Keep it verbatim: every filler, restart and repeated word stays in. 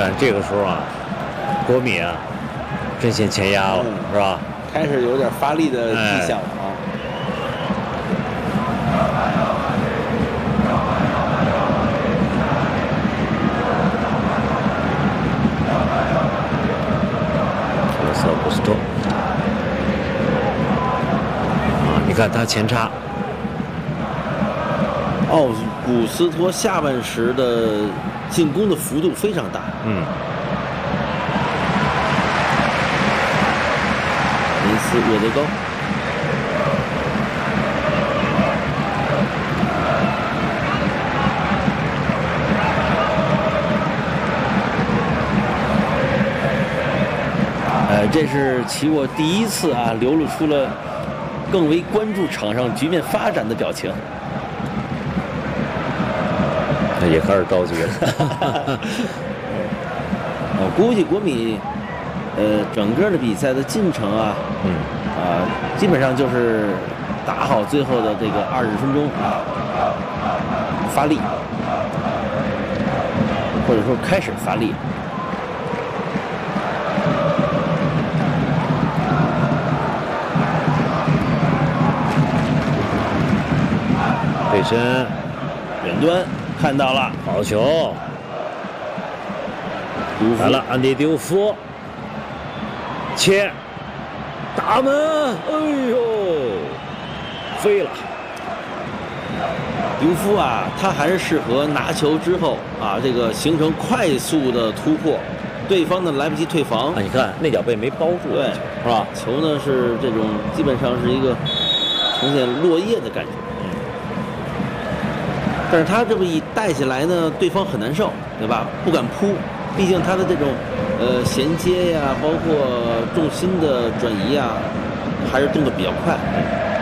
看这个时候啊，国米啊，阵线前压了，嗯、是吧？ 开始有点发力的迹象了啊。 特勒索古斯托啊，你看他前插。 奥古斯托下半时的进攻的幅度非常大。 嗯。 尼斯沃德高。呃，这是齐沃第一次啊，流露出了更为关注场上局面发展的表情。 也开始着急了。 我估计国米，呃，整个的比赛的进程啊， 嗯， 啊、呃，基本上就是打好最后的这个二十分钟啊，发力，或者说开始发力。 背身， 远端。看到了， 好球！来了，安迪丢夫，切，打门，哎呦，飞了！ 丢夫啊，他还是适合拿球之后啊，这个形成快速的突破，对方呢来不及退防。 啊，你看那脚被没包住， 对， 是吧？ 球呢是这种基本上是一个呈现落叶的感觉。但是他这么一带起来呢，对方很难受，对吧？不敢扑，毕竟他的这种呃衔接呀，包括重心的转移呀，还是动得比较快。